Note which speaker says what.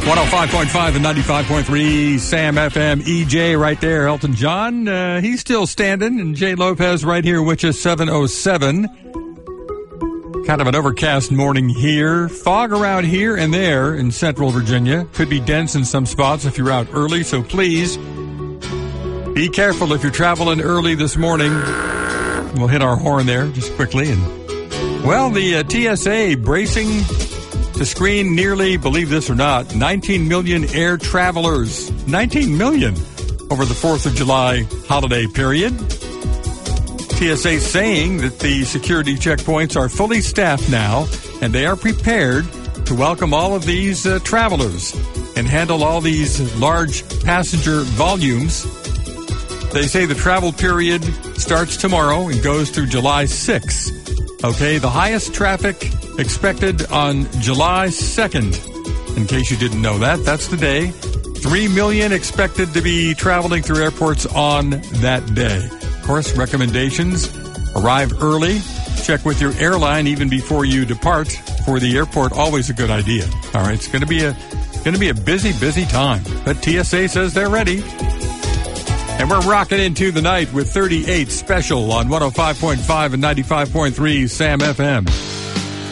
Speaker 1: 105.5 and 95.3 Sam FM. EJ right there. Elton John, he's still standing. And Jay Lopez right here, which is 7:07. Kind of an overcast morning here. Fog around here and there in central Virginia. Could be dense in some spots if you're out early. So please be careful if you're traveling early this morning. We'll hit our horn there just quickly. And well, the TSA bracing to screen nearly, believe this or not, 19 million air travelers. 19 million over the 4th of July holiday period. TSA saying that the security checkpoints are fully staffed now, and they are prepared to welcome all of these travelers and handle all these large passenger volumes. They say the travel period starts tomorrow and goes through July 6th. Okay, the highest traffic expected on July 2nd. In case you didn't know that, that's the day. 3 million expected to be traveling through airports on that day. Of course, recommendations: arrive early, check with your airline even before you depart for the airport. Always a good idea. All right, it's going to be a busy time. But TSA says they're ready. And we're rocking into the night with 38 Special on 105.5 and 95.3 Sam FM.